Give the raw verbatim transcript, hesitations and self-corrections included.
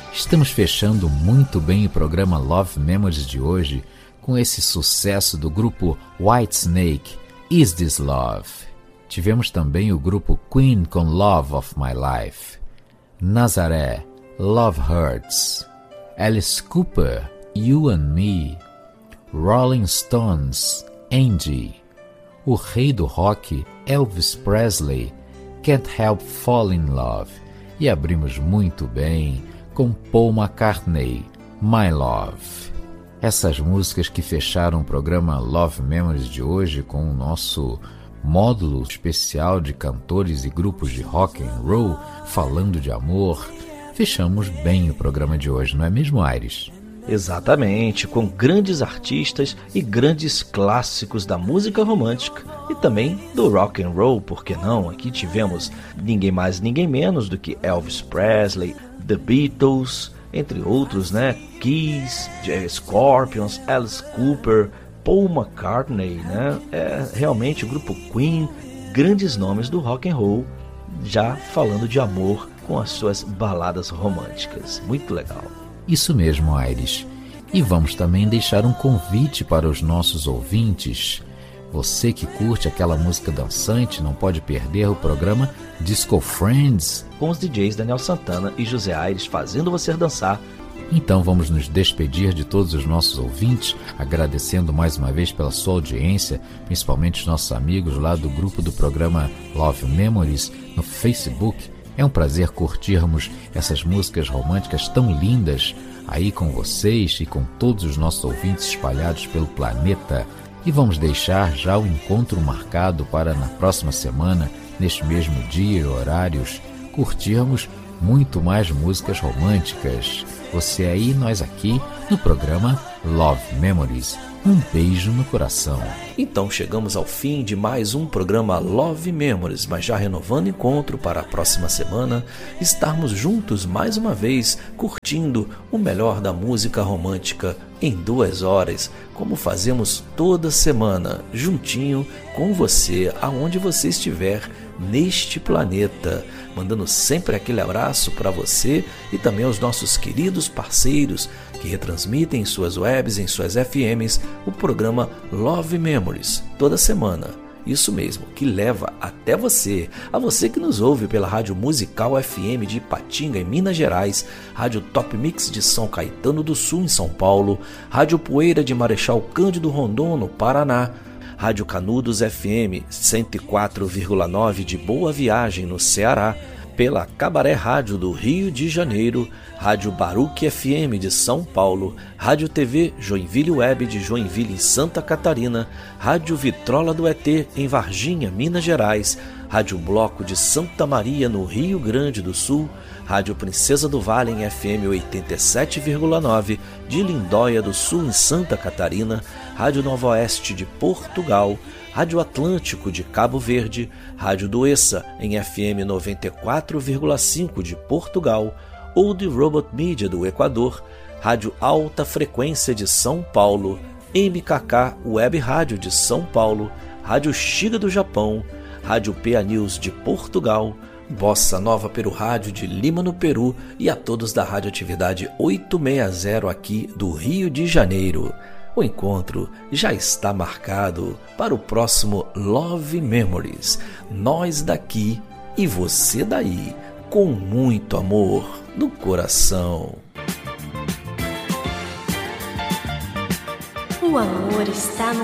Estamos fechando muito bem o programa Love Memories de hoje com esse sucesso do grupo Whitesnake, Is This Love? Tivemos também o grupo Queen com Love of My Life, Nazaré, Love Hurts, Alice Cooper, You and Me, Rolling Stones, Angie, o rei do rock, Elvis Presley, Can't Help Falling in Love, e abrimos muito bem com Paul McCartney, My Love. Essas músicas que fecharam o programa Love Memories de hoje com o nosso módulo especial de cantores e grupos de rock and roll falando de amor, fechamos bem o programa de hoje, não é mesmo, Aires? Exatamente, com grandes artistas e grandes clássicos da música romântica e também do rock and roll, por que não? Aqui tivemos ninguém mais, ninguém menos do que Elvis Presley, The Beatles, entre outros, né? Kiss, Scorpions, Alice Cooper, Paul McCartney, né? É realmente o grupo Queen, grandes nomes do rock and roll, já falando de amor com as suas baladas românticas. Muito legal. Isso mesmo, Aires. E vamos também deixar um convite para os nossos ouvintes. Você que curte aquela música dançante não pode perder o programa Disco Friends, com os D Js Daniel Santana e José Aires fazendo você dançar. Então vamos nos despedir de todos os nossos ouvintes, agradecendo mais uma vez pela sua audiência, principalmente os nossos amigos lá do grupo do programa Love Memories no Facebook. É um prazer curtirmos essas músicas românticas tão lindas aí com vocês e com todos os nossos ouvintes espalhados pelo planeta. E vamos deixar já o encontro marcado para na próxima semana, neste mesmo dia e horários, curtirmos muito mais músicas românticas. Você aí, nós aqui, no programa Love Memories. Um beijo no coração. Então chegamos ao fim de mais um programa Love Memories, mas já renovando o encontro para a próxima semana, estarmos juntos mais uma vez, curtindo o melhor da música romântica em duas horas, como fazemos toda semana, juntinho com você, aonde você estiver neste planeta, mandando sempre aquele abraço para você e também aos nossos queridos parceiros que retransmitem em suas webs, em suas F Ms, o programa Love Memories, toda semana. Isso mesmo, que leva até você, a você que nos ouve pela Rádio Musical F M de Ipatinga, em Minas Gerais, Rádio Top Mix de São Caetano do Sul, em São Paulo, Rádio Poeira de Marechal Cândido Rondon, no Paraná, Rádio Canudos F M cento e quatro vírgula nove de Boa Viagem, no Ceará, pela Cabaré Rádio do Rio de Janeiro, Rádio Baruque F M de São Paulo, Rádio T V Joinville Web de Joinville, em Santa Catarina, Rádio Vitrola do E T em Varginha, Minas Gerais, Rádio Bloco de Santa Maria, no Rio Grande do Sul, Rádio Princesa do Vale em F M oitenta e sete vírgula nove de Lindóia do Sul, em Santa Catarina, Rádio Nova Oeste de Portugal, Rádio Atlântico de Cabo Verde, Rádio Doessa em F M noventa e quatro vírgula cinco de Portugal, Old Robot Media do Equador, Rádio Alta Frequência de São Paulo, M K K Web Rádio de São Paulo, Rádio Shiga do Japão, Rádio P A News de Portugal, Bossa Nova Peru Rádio de Lima, no Peru, e a todos da Radioatividade oitocentos e sessenta aqui do Rio de Janeiro. O encontro já está marcado para o próximo Love Memories. Nós daqui e você daí, com muito amor no coração. O amor está no